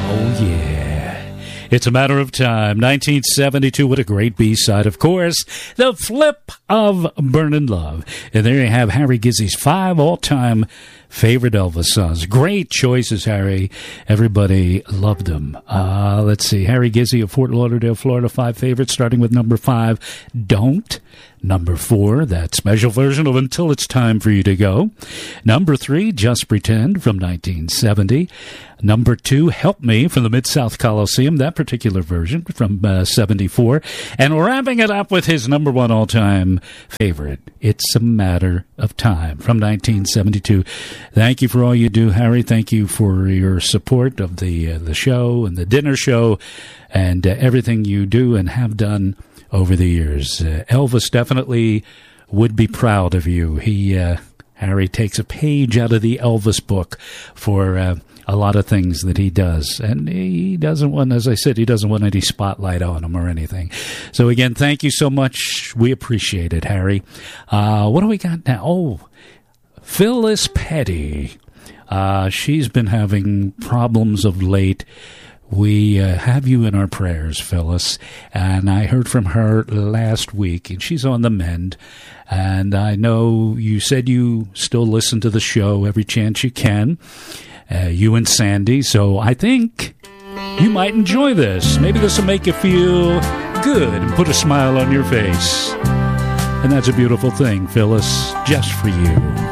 Oh, yeah. It's a Matter of Time. 1972. What a great B-side. Of course, The Flip of Burnin' Love. And there you have Harry Gizzy's 5 all-time favorite Elvis songs. Great choices, Harry. Everybody loved them. Let's see. Harry Gizzy of Fort Lauderdale, Florida. 5 favorites, starting with number 5, Don't. Number 4, that special version of Until It's Time for You to Go. Number 3, Just Pretend from 1970. Number 2, Help Me from the Mid-South Coliseum, that particular version from 74. And wrapping it up with his number 1 all-time favorite, It's a Matter of Time from 1972. Thank you for all you do, Harry. Thank you for your support of the show and the dinner show and everything you do and have done over the years. Elvis definitely would be proud of you. Harry takes a page out of the Elvis book for a lot of things that he does. And he doesn't want, as I said, he doesn't want any spotlight on him or anything. So again, thank you so much. We appreciate it, Harry. What do we got now? Oh, Phyllis Petty. She's been having problems of late. We have you in our prayers, Phyllis, and I heard from her last week, and she's on the mend, and I know you said you still listen to the show every chance you can, you and Sandy, so I think you might enjoy this. Maybe this will make you feel good and put a smile on your face, and that's a beautiful thing, Phyllis, just for you.